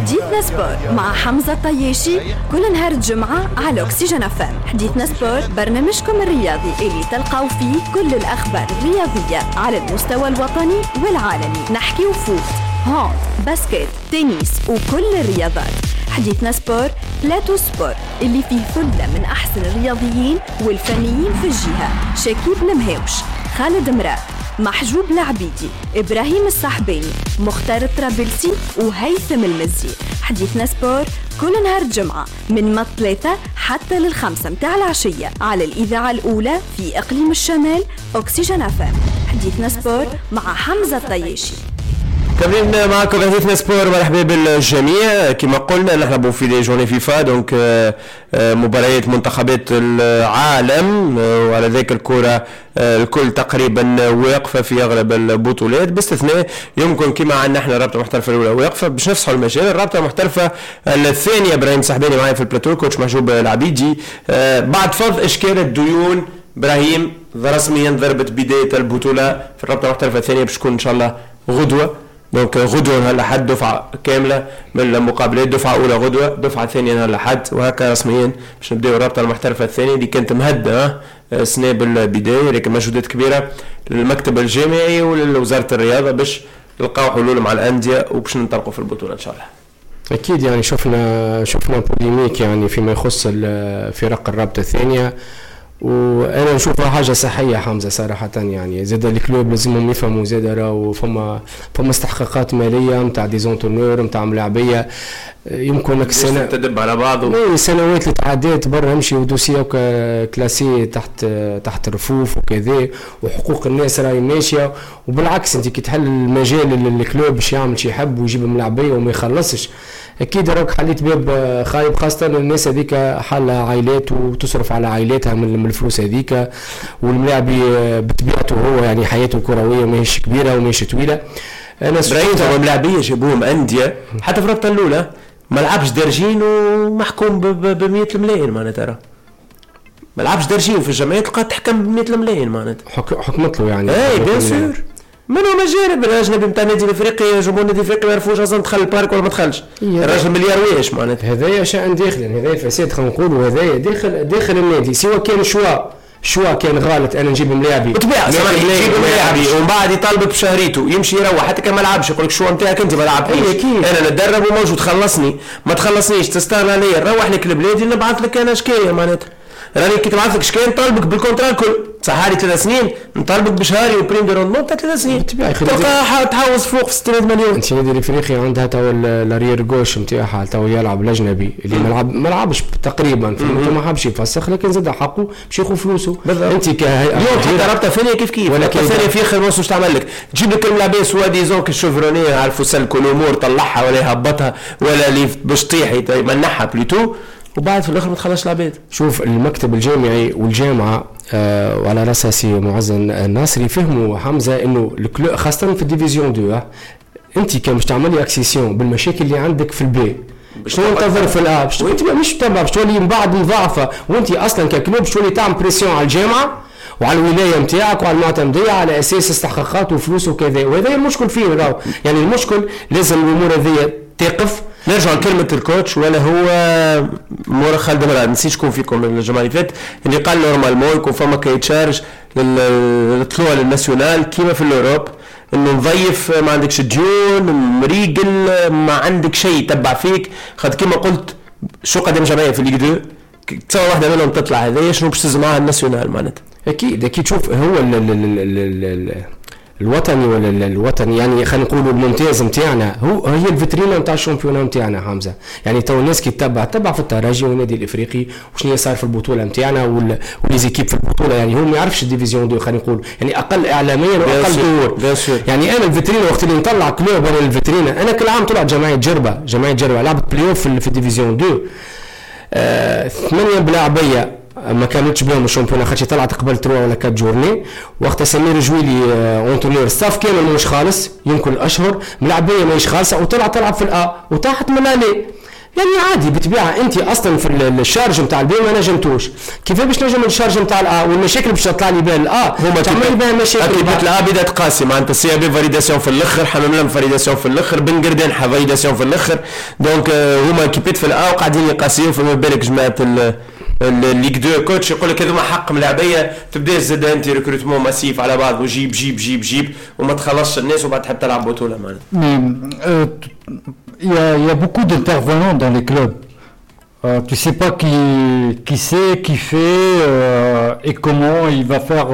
حديثنا سبور مع حمزة الطياشي كل نهار الجمعة على أكسجين FM. حديثنا سبور برنامجكم الرياضي اللي تلقاو فيه كل الأخبار الرياضية على المستوى الوطني والعالمي. نحكي وفوت، هاند، باسكت، تنس وكل الرياضات. حديثنا سبور بلاتو سبور اللي فيه ثلة من أحسن الرياضيين والفنيين في الجهة: شكيب المهاوش، خالد مراد، محجوب العبيدي، إبراهيم الصحباني، مختار الطرابلسي وهيثم المزي. حديثنا سبور كل نهار الجمعة من 3 حتى 5 متاع العشية على الإذاعة الأولى في إقليم الشمال أكسجين FM. حديثنا سبور مع حمزة الطياشي. كملنا معكم حديثنا سبور. مرحبا بالجميع. كما قلنا نحن في دي جورني فيفا، دونك مباريات منتخبات العالم، وعلى ذلك الكرة الكل تقريبا واقفة في أغلب البطولات باستثناء يمكن كما عندنا احنا الرابطة المحترفة الأولى واقفة باش نفسحوا المجال. الرابطة المحترفة الثانية إبراهيم صحباني معي في البلاتو، كوتش محجوب العبيدي. بعد فرض إشكال الديون إبراهيم رسميا ضربت بداية البطولة في الرابطة المحترفة الثانية باش تكون إن شاء الله غدوة. دونك غدوة نهار الأحد دفعة كاملة من المقابلات، دفعة أولى غدوة، دفعة ثانية نهار الأحد، وهكا رسميا باش نبداو الرابطة المحترفة الثانية اللي كانت مهدة سنة بالبداية، لكن مجهودات كبيرة للمكتب الجامعي ولوزارة الرياضة باش نلقاو حلول مع الأندية وباش ننطلقوا في البطولة إن شاء الله. أكيد يعني شفنا بوليميك يعني فيما يخص فرق الرابطة الثانية، وانا نشوفها حاجه صحيه حمزه صراحه. يعني زاد الكلوب لازمهم يفهموا زاد راهو فما استحقاقات ماليه نتاع ديزونتونور نتاع ملاعبيه، يمكن لك سنه تدب على بعض سنوات اللي تعدات برا نمشي ودوسيه كلاسي تحت الرفوف وكذا، وحقوق الناس راهي ماشيه. وبالعكس انت كي تحل المجال للكلوب باش يعمل شي يحب ويجيب ملاعبيه وما يخلصش، اكيد راك حليت باب خايب، خاصه الناس هذيك حالها عائلات وتصرف على عائلاتها من الفلوس هذيك، والملاعبي بطبيعته هو يعني حياته الكرويه ماهيش كبيره وماهيش طويله. انا سمعت ملاعبيه جابوهم انديه حتى في الرابطه الاولى ما لعبش دارجين ومحكوم ب 100 ملايين معناتها. ما لعبش دارجين في الجمعيه تلقى تحكم ب 100 ملايين معناتها حكمت له يعني. اي بيان سور منو مجانب الأجنبي نتاع النادي الافريقي، جمهور النادي الافريقي ما يعرفوش اصلا دخل البارك ولا ما دخلش. الراجل مليار ويش معناتها. هذايا شأن داخل، يعني هذايا فساد خلينا نقولوا، هذايا داخل النادي. سواء كان شوا كان غلط انا نجيب ملاعبي بطبيعه يجيب ملاعبي ومن بعد يطالبك بشهريته يمشي يروح حتى كان ما لعبش يقول لك شو نتاعك انت ما لعبتنيش. انا نتدرب وموجود خلصني ما تخلصنيش تستاهل عليا نروح لك لبلادي نبعث لك انا شكايه معناتها. راني كي تبعث لك شكايه نطالبك بالكونترا الكل صحاري 3 سنين نطالبك بشهري وبريم دو روندمون تاع 3 سنين تلقى تحوز فوق في 600 مليون. انت نادي الافريقي عندها تو الارير غوش نتاعها تو يلعب الاجنبي اللي ما لعبش تقريبا ما حبش يفسخ، لكن زاد حقه باش ياخذ فلوسه. انت اليوم حتى رابطه ثانيه كيف ولكن ثانيه في خير واش تعمل لك تجيب لك الملاعبيه سوا ديزون كالشوفرونيه عرفوا سلكوا الامور طلعها ولا يهبطها ولا اللي باش طيح يمنحها بليتو وبعد في الاخر ما تخلصش العباد. شوف المكتب الجامعي والجامعه وعلى راسها سي معز الناصري فهموا حمزه انه خاصه في الديفيزيون 2 انت كان باش تعملي اكسيسيون بالمشاكل اللي عندك في البي باش تنتظر في الاب انت مش تبع باش تولي من بعد مضاعفه، وانت اصلا ككلوب باش تولي تعمل بريسيون على الجامعه وعلى الولايه نتاعك وعلى المعتمديه على اساس استحقاقات وفلوس وكذا، وهذا المشكل فيه راهو. يعني المشكل لازم الامور هذه تقف. نرجع لكلمة الكوتش ولا هو مورا خالد مراد نسيت شكون فيكم من الجمعة اللي فات اللي قال نورمالمون يكون فما كيتشارج للطلوع للناسيونال كيما في الأوروب انه نضيف ما عندكش ديون مريقل ما عندك شيء تبع فيك. خد كيما قلت شو قدم جمعية في ليج 2 تصور واحدة منهم تطلع هذه شنو باش تزم معها الناسيونال معناتها. اكيد شوف هو الوطني ولا الوطني يعني خلينا نقولوا الممتاز نتاعنا هي الفيترينا نتاع الشامبيون نتاعنا حمزه. يعني تو الناس كي تتبع في الترجي والنادي الافريقي وشنو صار في البطوله نتاعنا وليزيكيب في البطوله، يعني هو ما يعرفش الديفيزيون 2 خلينا نقول يعني اقل اعلاميا واقل ظهور. يعني انا الفيترينا وقت اللي نطلع كلوب انا الفيترينا انا كل عام طلعت جمعيه جربه لعبت بلاي اوف في الديفيزيون 2 8 بلاعبيه ما كانتش بهم الشامبيون خاطر طلعت قبل 3 ولا 4 جورني. وقت سمير جويلي اونتونير ستاف كامل مش خالص يمكن الاشهر ملاعبيه ماهيش خالصه وطلع تلعب في الأ وطاحت من الالي. يعني عادي بتبيعها انت اصلا في الشارج نتاع البي ما نجمتوش، كيف باش نجم الشارج نتاع الA والمشاكل باش تطلع لي بها الA هما تعمل بها مشاكل. اكيد الA بدات قاسي معناتها سي بي فاليداسيون في الاخر، حمام فاليداسيون في الاخر، بن قردان فاليداسيون في الاخر، دونك هما كيبيت في الA وقاعدين يقاسيو. فما بالك جماعه الليغ 2 كوتش يقول لك هذوما حق ملاعبيه، تبدا زاد انت ريكروتمون ماسيف على بعض وجيب جيب جيب جيب وما تخلصش الناس وبعد تحب تلعب بطوله معناتها. Il y a beaucoup d'intervenants dans les clubs. Tu sais pas qui c'est, qui fait et comment il va faire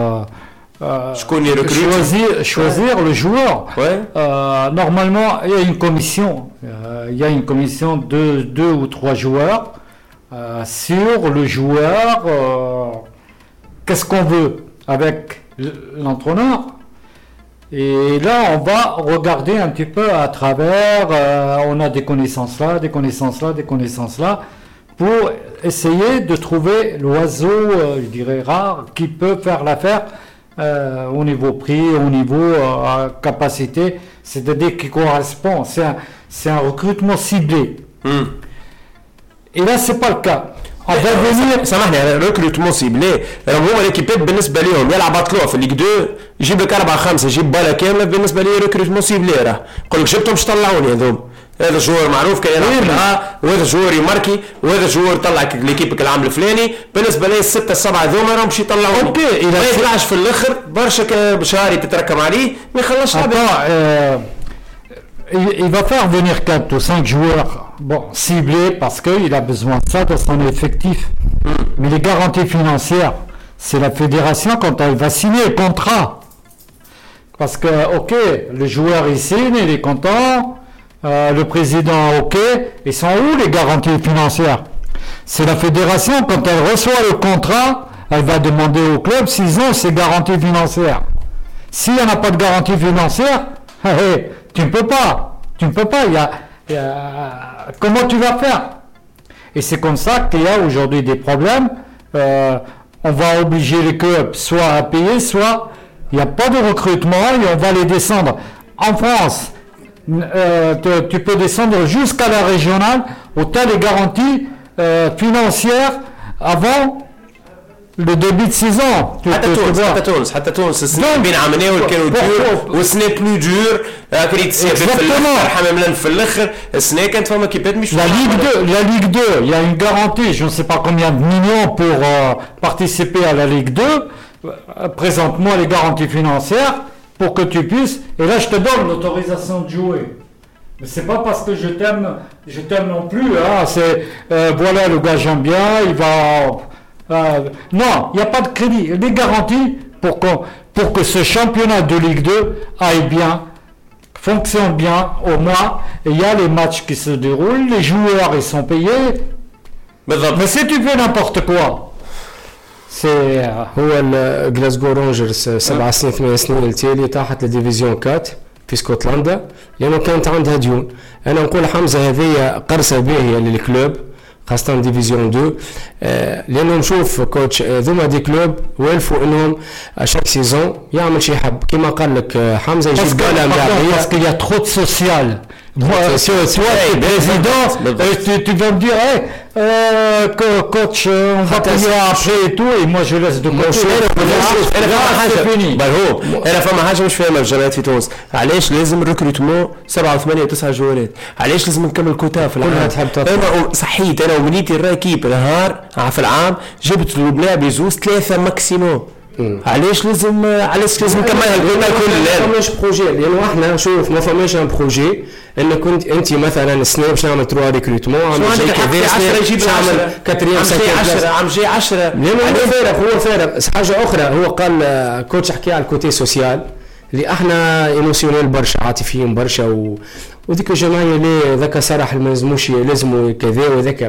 choisir le joueur. Ouais. Normalement, il y a une commission. Il y a une commission de 2 ou 3 joueurs sur le joueur. Qu'est-ce qu'on veut avec l'entraîneur? Et là, on va regarder un petit peu à travers, on a des connaissances là, des connaissances là, des connaissances là, pour essayer de trouver l'oiseau, je dirais, rare, qui peut faire l'affaire au niveau prix, au niveau capacité, c'est-à-dire qui correspond. C'est un recrutement ciblé. Et là, c'est pas le cas. سامحني ريكروتمون سيبلي هما ليكيبات بالنسبه لهم يلعب بطلوع في الليغ 2 يجيب لك 4-5 يجيب بالا كامله. بالنسبه لي ريكروتمون سيبلي راه يقول لك جبتهم باش طلعوني هذوم، هذا جوار معروف كان يلعب في الA وهذا جوار يماركي وهذا جوار طلعك ليكيبك العام الفلاني. بالنسبه لي 6-7 هذوما راهم باش يطلعوني. اوكي ما يطلعش في الاخر برشا شهري تتركم عليه ما يخلصش Il va faire venir 4 ou 5 joueurs ciblés parce qu'il a besoin de ça dans son effectif. Mais les garanties financières, c'est la fédération quand elle va signer le contrat. Parce que, ok, le joueur il signe, il est content, le président, ok, et sont où les garanties financières? C'est la fédération, quand elle reçoit le contrat, elle va demander au club s'ils ont ces garanties financières. S'il n'y en a pas de garantie financière, tu ne peux pas. Comment tu vas faire? Et c'est comme ça qu'il y a aujourd'hui des problèmes. On va obliger les clubs soit à payer, soit il n'y a pas de recrutement et on va les descendre. En France, tu peux descendre jusqu'à la régionale où tu as les garanties financières avant le début de saison. حتى تونس السنة بين عامين كانوا دور والسنة بلو دور كريت سي في الاخر حمام في الاخر السنة كانت فما كيبات مش la Ligue 2 il y a une garantie je ne sais pas combien de millions pour participer à la Ligue 2. Présente-moi les garanties financières pour que tu puisses et là je te donne l'autorisation de jouer. Mais c'est pas parce que je t'aime non plus hein, c'est voilà le gars j'aime bien il va non, il n'y a pas de crédit. Les garanties pour que ce championnat de Ligue 2 aille bien, fonctionne bien au moins. Et il y a les matchs qui se déroulent, les joueurs ils sont payés. Mais si tu fais n'importe quoi, c'est هو الجلاسكو رونجرز 7 سنين 8 سنين التالي طاحت لديفيزيون 4 في اسكتلندا لأنه كانت عندها ديون. أنا نقول حمزة هذه قرصة باهية للكلوب خاصة ديفيزيون 2 لأنه نشوف كوتش ذوما دي كلوب والفوا انهم اشاك سيزون يعمل شي حب كما قال لك حمزة يجيب بالا ملاعبية parce qu'il y a trop de social. Toi, président, tu vas me dire, coach, on va payer après et tout, et moi je laisse de côté. انا فما حاجه مش فاهمها الجماعات في تونس، علاش لازم ريكروتمون 7 و8 و9 جوالات؟ علاش لازم نكمل كوتا في العام؟ انا صحيت انا ومنيتي الراكيب نهار في العام جبت لاعب يزوز 3 ماكسيموم. علاش لازم نكملها كل مش بروجي لانه احنا شوف ما فماش ان بروجي ان كنت انت مثلا السنه باش نعمل 3 ريكروتمون عام جاي كذا 10 يجيب نعمل 4 عام جاي 10 هو فارق حاجه اخرى. هو قال كوتش حكي على الكوتي سوسيال اللي احنا ايموسيونيل برشا عاطفيين برشا وذيك الجماعه اللي ذاك صراحه ما لازموش لازموا كذا وذاك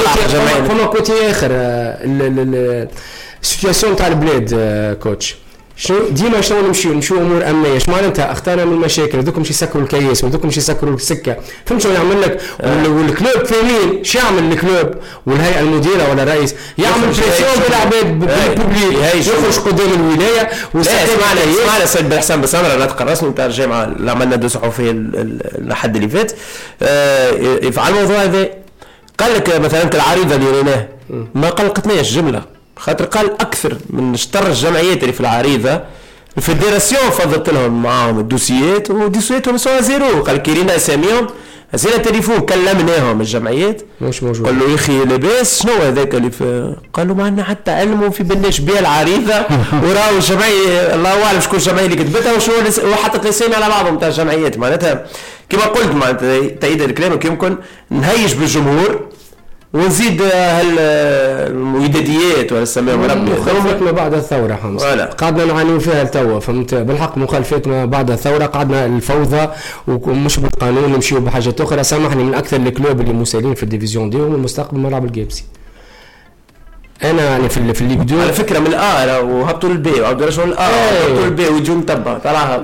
فما كوتي اخر السيتواسيون تاع البلاد كوتش شنو ديما شلون نمشيو امور امنيه، اش معناتها اختارنا من المشاكل، دوكم شي يسكروا الكيس ودوكم شي يسكروا السكه، فهمت شلون يعمل لك؟ والكلوب فاهمين شو يعمل الكلوب والهيئه المديره ولا الرئيس، يعمل بريسيون بالعباد بالبوبليك، يخرج قدام الولايه اسمعنا سيد بالحسن بسامر الناطق الرسمي نتاع الجامعه اللي عملنا دو صحفيه الحد اللي فات على الموضوع هذا. قال لك مثلا كالعريضه اللي ريناه ما قلقتناش جمله، خاطر قال اكثر من شطر الجمعيات اللي في العريضه الفيدراسيون فضلت لهم معاهم الدوسيات ودوسياتهم سوا زيرو. قال كيرينا اساميهم هزينا التليفون كلمناهم الجمعيات مش موجود، قال له يا اخي لاباس شنو هذاك اللي في، قالوا ما عندنا حتى علم وفي بالناش بها العريضه وراهو الجمعيه الله اعلم شكون الجمعيه اللي كتبتها وشنو وحطت لساني على بعضهم تاع الجمعيات. معناتها كما قلت معناتها تأييد كلامك يمكن نهيج بالجمهور ونزيد هالوداديات ولا نسميهم ربي مخالفات ما بعد الثورة حمزة قعدنا نعاني فيها التوا، فهمت بالحق مخالفات ما بعد الثورة، قعدنا الفوضى ومش بالقانون نمشيو بحاجات أخرى. سامحني من أكثر الكلوب اللي مسالين في الديفيزيون دي هم المستقبل ملعب الجيبسي. انا يعني في الليج دو على فكره من وهبطوا للبي وعبدوا رجعوا هبطوا للبي ويجوا متبع طلعها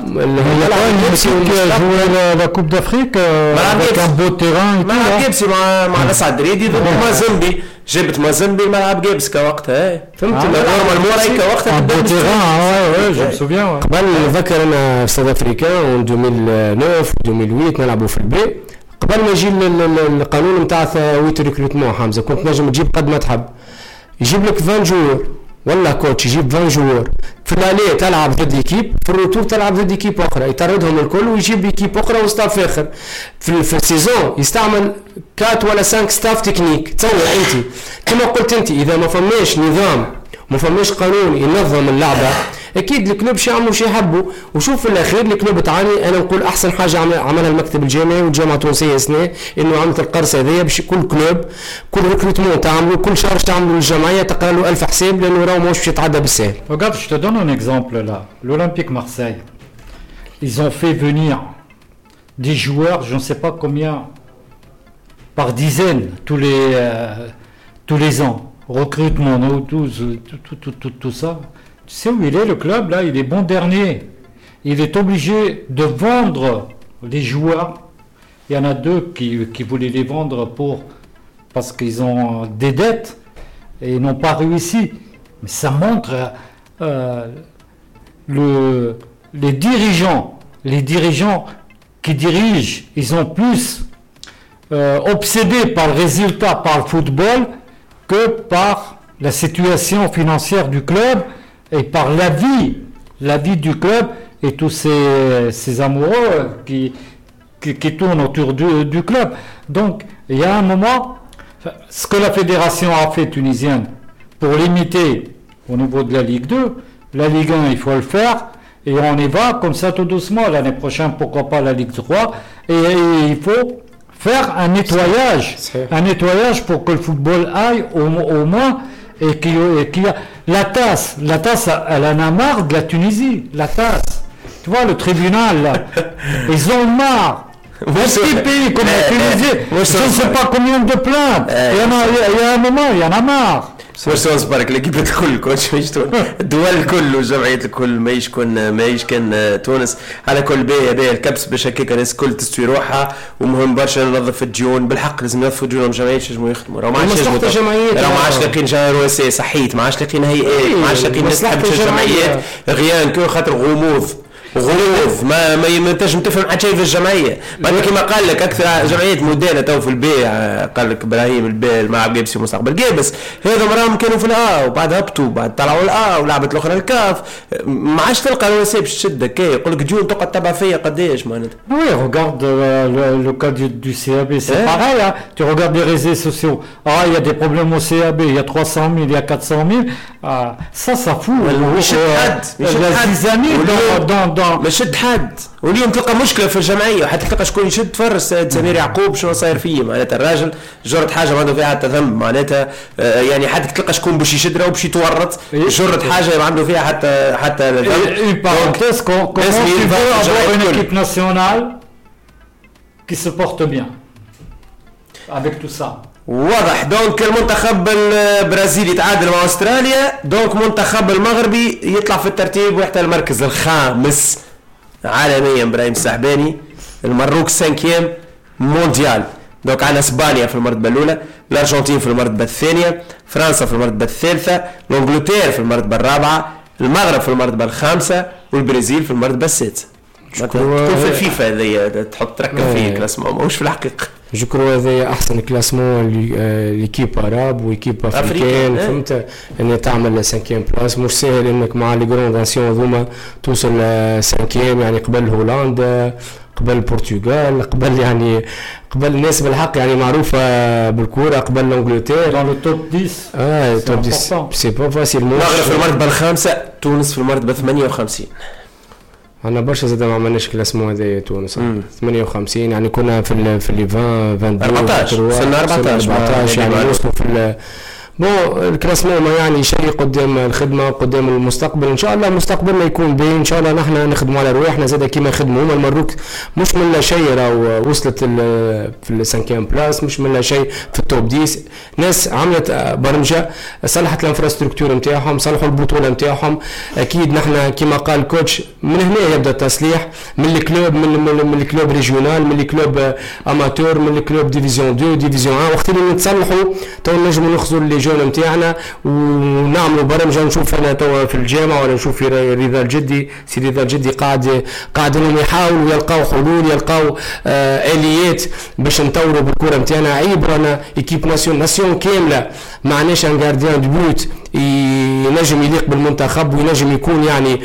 لا كوب دافريك كان بو تيران ملعب جيبسي مع الاسعد دريدي ضد مازمبي، جابت مازمبي ملعب جيبس كوقتها فهمت نورمال موراي كوقتها بو تيران جو سوفيان قبل نذكر انا في ساوث افريكا 2009 2008 نلعبوا في البي قبل ما يجي القانون نتاع ويت ريكروتمون حمزه كنت نجم تجيب قد ما تحب يجيب لك 20 جوار ولا كوتش يجيب 20 جوار في الاليه تلعب ضد ايكيب في الروتور تلعب ضد ايكيب اخرى يطردهم الكل ويجيب ايكيب اخرى وستاف اخر في السيزون يستعمل 4 ولا 5 ستاف تكنيك. تصور انت كما قلت انت اذا ما فماش نظام ما فماش قانون ينظم اللعبه اكيد الكلوب شي يعملوا شي يحبوا. وشوف في الاخير الكلوب تعاني. انا نقول احسن حاجه عملها المكتب الجامعي والجامعه التونسيه سنه انه عملت القرص هذايا باش كل كلوب كل ريكروتمون تعملوا كل شهر تعملوا للجمعيه تقرا له 1000 حساب لانه راهو ماهوش باش يتعدى بالسهل. Regarde, je te donne un exemple là. L'Olympique Marseille, ils ont fait venir des joueurs, je ne sais pas combien, par dizaines tous les ans. Recrutement, tout ça. Tu sais où il est le club là? Il est bon dernier. Il est obligé de vendre les joueurs. Il y en a deux qui voulaient les vendre parce qu'ils ont des dettes et ils n'ont pas réussi. Mais ça montre les dirigeants qui dirigent, ils sont plus obsédés par le résultat, par le football, que par la situation financière du club et par la vie du club et tous ces amoureux qui tournent autour du club. Donc, il y a un moment, ce que la fédération a fait tunisienne pour limiter au niveau de la Ligue 2, la Ligue 1, il faut le faire, et on y va comme ça tout doucement. L'année prochaine, pourquoi pas la Ligue 3, et il faut faire un nettoyage pour que le football aille au moins, et qu'il y a la tasse, elle en a marre de la Tunisie, la tasse. Tu vois, le tribunal, là, ils ont marre. Un petit pays comme la Tunisie, je ne sais pas combien de plaintes. Il y a un moment, il y en a marre. واش نصبرك ليكيبات الكل كوتش ماهيش الدول الكل والجمعيات الكل ماهيش كان تونس على كل باهي الكبس باش هكاك الناس الكل تستوي روحها. ومهم برشا ننظف الديون بالحق لازم ننظفوا ديونهم الجمعيات ينجموا يخدموا راهو ما عادش لاقين رؤساء صحيت ما عادش لاقين هيئات ما عادش لاقين ناس تحب الجمعيات غيان كو خاطر غموض ما تنجم تفهم حتى شيء في الجمعيه. بعد كما قال لك اكثر جمعيات موديله تو في البيع قال لك ابراهيم البيع الملعب جيبسي مستقبل جيبس هذا راهم كانوا في وبعد هبطوا بعد طلعوا ولعبت الاخرى الكاف ما عادش تلقى الوسائل باش تشدك يقول لك ديون تقعد تبع فيا قداش معناتها. Oui, regarde le cas du CAB, c'est pareil. Hein. Tu regardes les réseaux sociaux. Ah, il y a des problèmes au CAB, il y a 300 000, il y a 400 000. Ah, ça fout. La zizanie dans مش شد حد واليوم تلقى مشكله في الجمعيه وحتى تلقى شكون يشد فرس السيد سمير يعقوب شنو صاير فيه معناتها الراجل جرت حاجه ما عنده فيها حتى ذنب معناتها يعني حتى تلقى شكون باش يشد راهو باش يتورط جرت حاجه ما عنده فيها حتى ذنب. Comment tu veux avoir une équipe nationale qui se porte bien? avec tout ça. واضح. دونك المنتخب البرازيلي يتعادل مع استراليا، دونك منتخب المغربي يطلع في الترتيب ويحتل المركز الخامس عالميا. ابراهيم السحباني. المروك 5 مونديال. دونك عندنا اسبانيا في المرتبه الاولى، الارجنتين في المرتبه الثانيه، فرنسا في المرتبه الثالثه، الانجلترا في المرتبه الرابعه، المغرب في المرتبه الخامسه، والبرازيل في المرتبه السادسه. تكون في الفيفا هذه تحط تركب فيه كلاسمون ماهوش في الحقيقه. جو كرو هذا احسن كلاسمون ليكيب اراب ويكيب افريكان، فهمت ان تعمل 5 بلاس. مش سهل انك مع لي جراند ناسيون هذوما توصل 5 يعني قبل هولندا، قبل البرتغال، قبل يعني قبل الناس بالحق يعني معروفه بالكوره، قبل الانجلترا dans le top 10. توب 10 سي با فاسيل. المغرب في المرتبه الخامسه، تونس في المرتبه 58. انا برشا زاد ما عملناش كلاسمون هذا تونس 58 يعني كنا في لي 20 22 14 يعني وصلوا في بون الكلاسمون ما يعني شيء قدام الخدمه قدام المستقبل. ان شاء الله مستقبلنا يكون باين، ان شاء الله نحن نخدموا على رواحنا زاد كيما يخدموا هما. المروك مش من لا شيء راهو وصلت في السانكيام بلاس، مش من لا شيء في التوب 10. ناس عملت برمجه، صلحت الانفراستركتور نتاعهم، صلحوا البطوله نتاعهم. اكيد نحن كيما قال الكوتش من هنا يبدا التصليح من الكلوب، من الكلوب ريجيونال، من الكلوب اماتور، من الكلوب ديفيزيون 2 ديفيزيون 1. وقت اللي نتصلحوا تو نجموا ناخذوا الليجون نتاعنا ونعملوا برمجه. نشوف انا توا في الجامعه ولا نشوف في رضا الجدي، سي رضا الجدي قاعد انهم يحاولوا يلقاو حلول، يلقاو اليات باش نطوروا بالكره نتاعنا. عيب رانا ايكيب ناسيون كامله معناش ان غارديان دو بوت ينجم يليق بالمنتخب وينجم يكون يعني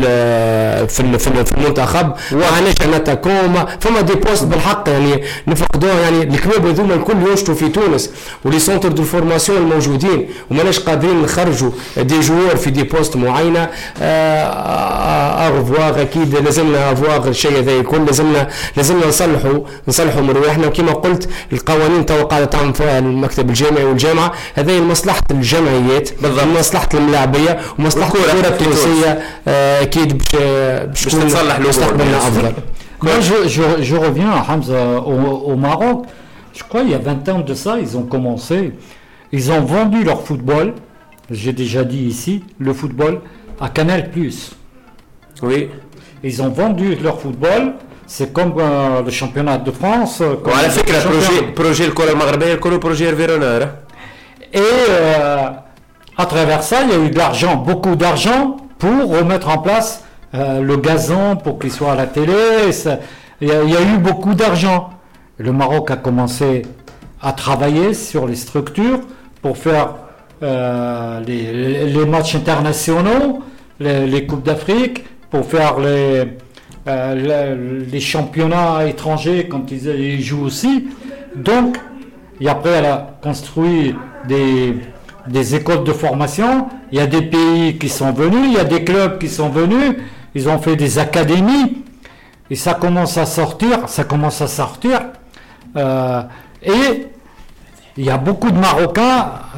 في المنتخب. وعناش ان اتاكون فما دي بوست بالحق يعني نفقدوها. يعني الكلوب هذوما الكل ينشطوا في تونس ولي سونتر دو فورماسيون الموجودين وماناش قادرين نخرجوا دي جوار في دي بوست معينه. افواغ اكيد لازمنا افواغ الشيء هذا الكل لازمنا نصلحوا من رواحنا. وكما قلت القوانين تو قاعده تعمل فيها المكتب الجامعي والجامعه، هذه مصلحه الجمعيات، مصلحه الملاعبيه ومصلحه الكره التونسيه. اكيد باش تصلح مستقبلنا افضل. Je reviens à Hamza au Maroc. Je crois il y a 20 ans de ça, ils ont commencé. Ils ont vendu leur football, j'ai déjà dit ici, le football à Canal+. Oui. Ils ont vendu leur football, c'est comme le championnat de France. وعلى فكرة projet الكرة المغربية كله projet Verona. Et à travers ça, il y a eu de l'argent, beaucoup d'argent pour remettre en place le gazon pour qu'il soit à la télé. Il y a eu beaucoup d'argent. Le Maroc a commencé à travailler sur les structures pour faire les matchs internationaux, les Coupes d'Afrique, pour faire les championnats étrangers quand ils jouent aussi. Donc, et après elle a construit des écoles de formation. Il y a des pays qui sont venus, il y a des clubs qui sont venus, ils ont fait des académies et ça commence à sortir. Et il y a beaucoup de Marocains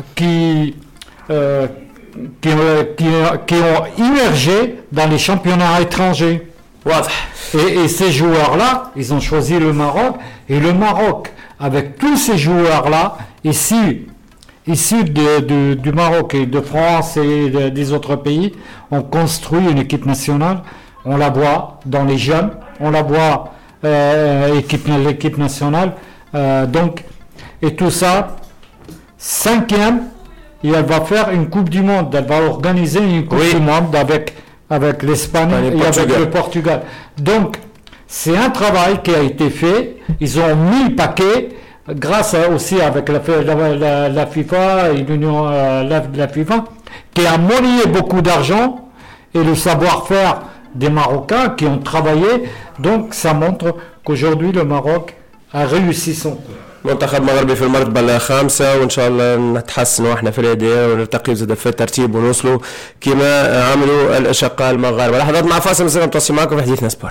qui ont immergé dans les championnats étrangers. Et ces joueurs-là, ils ont choisi le Maroc. Et le Maroc, avec tous ces joueurs-là, issus du Maroc et de France et des autres pays, ont construit une équipe nationale. On la voit dans les jeunes, on la voit l'équipe nationale. Donc, et tout ça, 5e, et elle va faire une Coupe du Monde. Elle va organiser une Coupe du Monde avec l'Espagne et avec le Portugal. Donc, c'est un travail qui a été fait. Ils ont mis le paquet, grâce aussi avec la FIFA et l'Union la FIFA, qui a monnayé beaucoup d'argent et le savoir-faire des Marocains qui ont travaillé. Donc, ça montre qu'aujourd'hui, le Maroc a réussi son coup. منتخب مغربي في المرتبة الخامسة وإن شاء الله نتحسن وإحنا في الأداء ونرتقي زاد في الترتيب ونوصلوا كما عملوا الأشقاء المغاربة. لحظات مع فاصل مساء متواصل معكم في حديثنا سبور.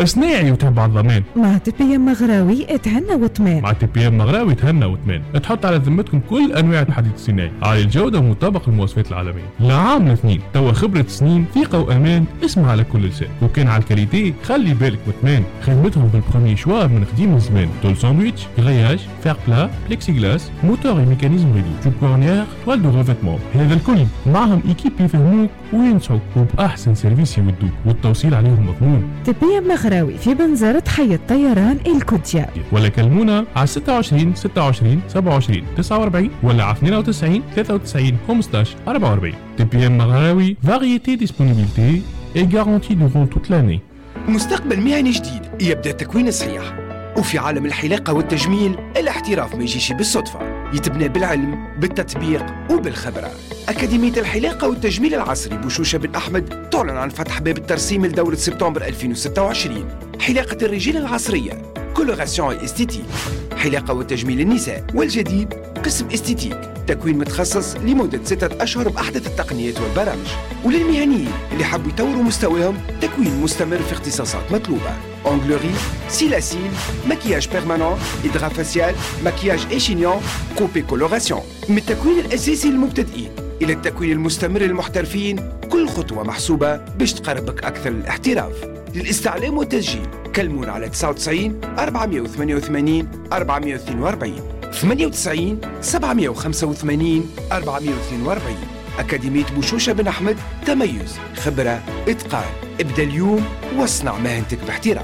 صناعي وتبع الضمان. مع تي بي ام مغراوي تهنى وطمان. مع تي بي ام مغراوي تهنى وطمان. تحط على ذمتكم كل انواع الحديد الصناعي، عالي الجوده ومطابق للمواصفات العالميه. لعام الاثنين توا خبره سنين، ثقه وامان، اسمع على كل لسان. وكان على الكاليتي خلي بالك وطمان. خدمتهم بالبروميي شوا من قديم الزمان. تول ساندويتش، غرياج، فير بلا، بليكسي غلاس، موتور وميكانيزم ريدو، جوب كورنيير، توال دو ريفيتمون. هذا الكل معهم ايكيب يفهموك وينصحوك وباحسن سيرفيس يودوك، والتوصيل عليهم مضمون. تي بي ام مغراوي في بنزرت حي الطيران الكوتيا. ولا كلمونا على 26 26 27 49 ولا على 92 93 15 44. تي بي ام مغراوي، فاريتي ديسبونيبيليتي اي غارونتي دورون توت لاني. مستقبل مهني جديد يبدأ تكوين صحيح. وفي عالم الحلاقة والتجميل الاحتراف ما يجيش بالصدفة، يتبنى بالعلم بالتطبيق وبالخبرة. أكاديمية الحلاقة والتجميل العصري بوشوشة بن أحمد تعلن عن فتح باب الترسيم لدورة سبتمبر 2026. حلاقة الرجال العصرية، كولوراسيون استيتيك. حلاقة وتجميل النساء، والجديد قسم استيتيك، تكوين متخصص لمدة 6 أشهر بأحدث التقنيات والبرامج. وللمهنيين اللي حبوا يطوروا مستواهم، تكوين مستمر في اختصاصات مطلوبة: أونغلوري، سيلاسيل، مكياج بيرمانون، إدغام فاسيال، مكياج إيشينيون، كوبي كولوراسيون. من التكوين الأساسي للمبتدئين إلى التكوين المستمر للمحترفين، كل خطوة محسوبة باش تقربك أكثر للاحتراف. للاستعلام والتسجيل كلمونا على 99 488 442 98 785 442. أكاديمية بوشوشة بن أحمد، تميز، خبرة، إتقان. ابدأ اليوم واصنع مهنتك باحتراف.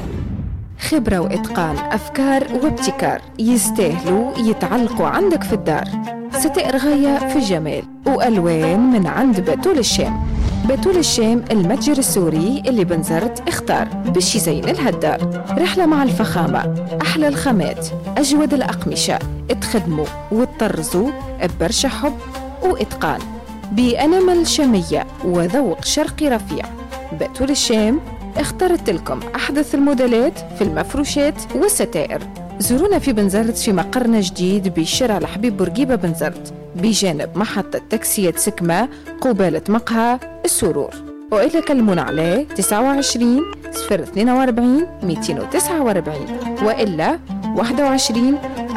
خبرة وإتقان، أفكار وابتكار يستاهلوا يتعلقوا عندك في الدار. ستائر غاية في الجمال وألوان من عند بتول الشام. بتول الشام المتجر السوري اللي بنزرت اختار باش يزين لها الدار. رحلة مع الفخامة، أحلى الخامات، أجود الأقمشة، اتخدموا وتطرزوا ببرشا حب وإتقان بأنمل شامية وذوق شرقي رفيع. بتول الشام اخترت لكم أحدث الموديلات في المفروشات والستائر. زورونا في بنزرت في مقرنا جديد بشارع الحبيب بورقيبة بنزرت، بجانب محطة تاكسية سكمة قبالة مقهى السرور. وإلا كلمونا عليه 29 042 249 وإلا 21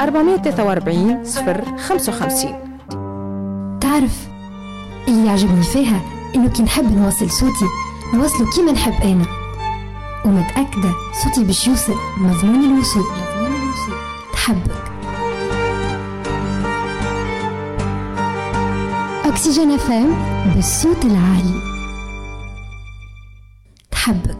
443 055. تعرف اللي يعجبني فيها إنه كي نحب نوصل صوتي نوصله كيما نحب أنا، ومتأكدة صوتي باش يوصل مضمون الوصول. تحبك أكسجين FM بالصوت العالي. تحبك.